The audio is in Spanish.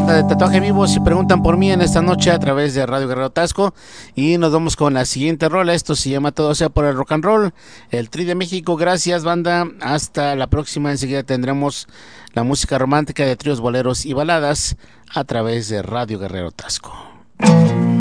banda de Tatuaje Vivo. Si preguntan por mí en esta noche a través de Radio Guerrero Tasco. Y nos vamos con la siguiente rola. Esto se llama Todo sea por el rock and roll. El Tri de México. Gracias, banda. Hasta la próxima. Enseguida tendremos la música romántica de tríos, boleros y baladas a través de Radio Guerrero Tasco.